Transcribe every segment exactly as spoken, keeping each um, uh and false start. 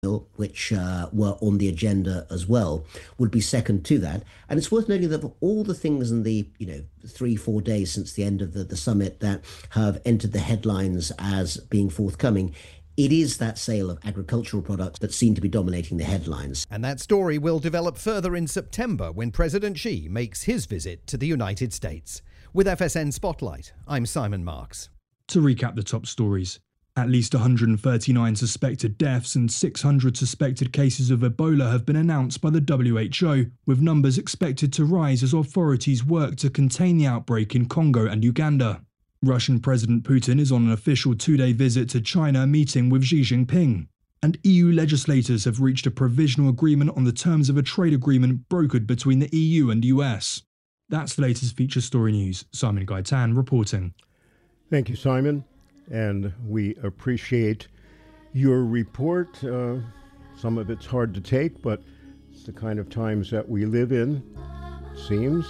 which uh, were on the agenda as well, would be second to that. And it's worth noting that of all the things in the, you know, three, four days since the end of the, the summit that have entered the headlines as being forthcoming, it is that sale of agricultural products that seem to be dominating the headlines. And that story will develop further in September when President Xi makes his visit to the United States. With F S N Spotlight, I'm Simon Marks. To recap the top stories. At least one hundred thirty-nine suspected deaths and six hundred suspected cases of Ebola have been announced by the W H O, with numbers expected to rise as authorities work to contain the outbreak in Congo and Uganda. Russian President Putin is on an official two-day visit to China, meeting with Xi Jinping. And E U legislators have reached a provisional agreement on the terms of a trade agreement brokered between the E U and U S. That's the latest feature story news. Simon Gaitan reporting. Thank you, Simon. And we appreciate your report. Uh, some of it's hard to take, but it's the kind of times that we live in, it seems.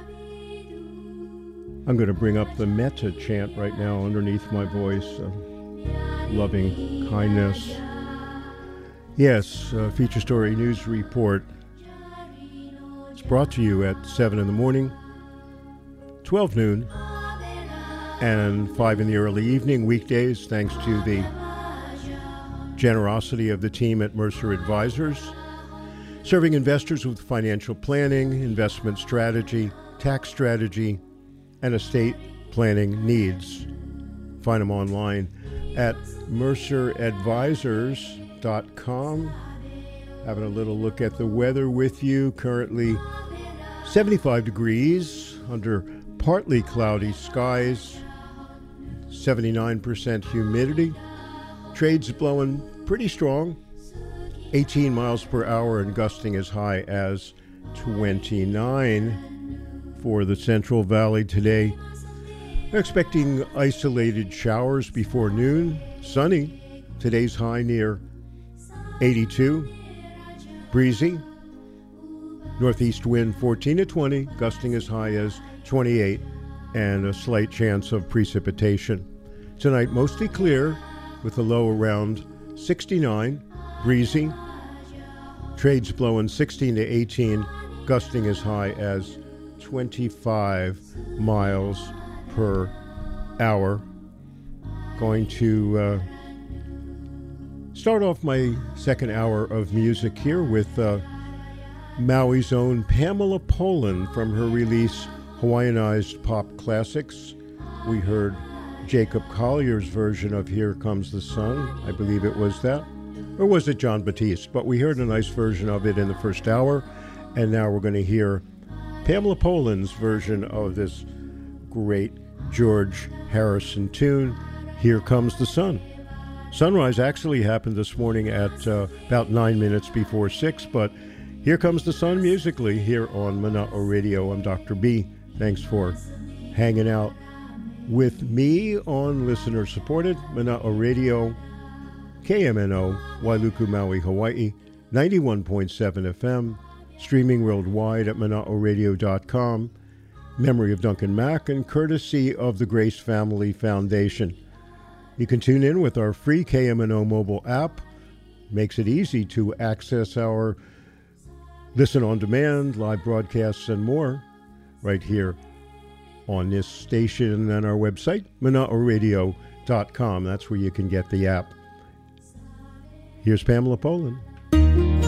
I'm going to bring up the Metta chant right now underneath my voice. Uh, loving kindness. Yes, uh, Feature Story News Report. It's brought to you at seven in the morning, twelve noon, and five in the early evening, weekdays, thanks to the generosity of the team at Mercer Advisors, serving investors with financial planning, investment strategy, tax strategy, and estate planning needs. Find them online at mercer advisors dot com. Having a little look at the weather with you. Currently seventy-five degrees under partly cloudy skies. seventy-nine percent humidity. Trades blowing pretty strong. eighteen miles per hour and gusting as high as twenty-nine for the Central Valley today. We're expecting isolated showers before noon. Sunny. Today's high near eighty-two. Breezy. Northeast wind fourteen to twenty, gusting as high as twenty-eight. And a slight chance of precipitation. Tonight, mostly clear, with a low around sixty-nine, breezy. Trades blowing sixteen to eighteen, gusting as high as twenty-five miles per hour. Going to uh, start off my second hour of music here with uh, Maui's own Pamela Poland from her release Hawaiianized Pop Classics. We heard Jacob Collier's version of Here Comes the Sun. I believe it was that. Or was it John Batiste? But we heard a nice version of it in the first hour. And now we're going to hear Pamela Poland's version of this great George Harrison tune, Here Comes the Sun. Sunrise actually happened this morning at uh, about nine minutes before six, but here comes the sun musically here on Mana'o Radio. I'm Doctor B. Thanks for hanging out with me on listener-supported Mana'o Radio, K M N O, Wailuku, Maui, Hawaii, ninety-one point seven F M, streaming worldwide at mana'o radio dot com, memory of Duncan Mack, and courtesy of the Grace Family Foundation. You can tune in with our free K M N O mobile app. Makes it easy to access our listen on demand, live broadcasts, and more right here on this station and our website, mana'o radio dot com. That's where you can get the app. Here's Pamela Poland.